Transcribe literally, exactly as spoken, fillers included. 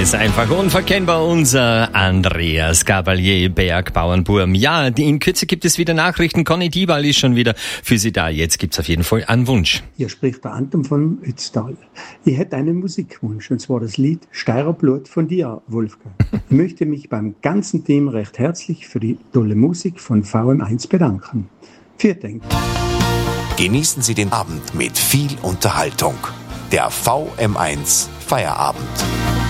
ist einfach unverkennbar, unser Andreas Gabalier, Bergbauernburm. Ja, in Kürze gibt es wieder Nachrichten. Conny Diebal ist schon wieder für Sie da. Jetzt gibt's auf jeden Fall einen Wunsch. Hier spricht der Anton von Ötztal. Ich hätte einen Musikwunsch, und zwar das Lied Steirer Blut von dir, Wolfgang. Ich möchte mich beim ganzen Team recht herzlich für die tolle Musik von V M eins bedanken. Vielen Dank. Genießen Sie den Abend mit viel Unterhaltung. Der V M eins Feierabend.